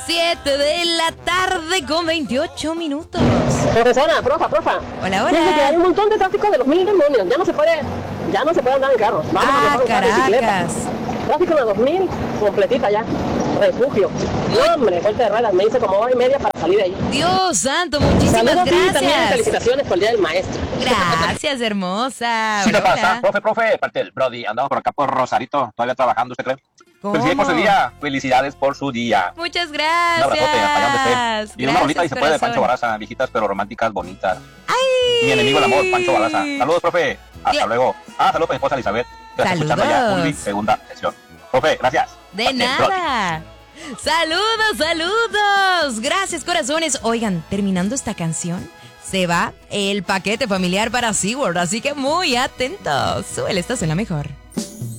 7 de la tarde con 28 minutos. Profesora, profa. Hola, Fíjate que hay hola. un montón de tráfico de los mil demonios. Ya no se puede andar en carro. Vamos a usar bicicleta. Caracas. Tráfico de 2000, completita ya. Refugio. No, hombre, fuerte de ruedas. Me hice como hora y media para salir de ahí. Dios santo, muchísimas Saludos y también gracias. felicitaciones por el Día del Maestro. Gracias, hermosa. Sí, Hola, te pasa, hola. profe, parte del Brody, andamos por acá por Rosarito, todavía trabajando, ¿usted cree? ¿Cómo? Felicidades por su día, felicidades por su día. Muchas Un abrazote, hasta allá donde gracias. esté. Y una rolita y se puede de Pancho corazón. Barraza, viejitas pero románticas, bonitas. ¡Ay! Mi enemigo el amor, Pancho Barraza. Saludos, profe. Hasta Cla- luego. Saludos a mi esposa Elizabeth, que está escuchando ya Saludos. mi segunda sesión. Profe, gracias. De Parte del Brody. nada. Saludos. Gracias, corazones. Oigan, terminando esta canción, se va el paquete familiar para SeaWorld, así que muy atentos. Súbele, esta suena mejor.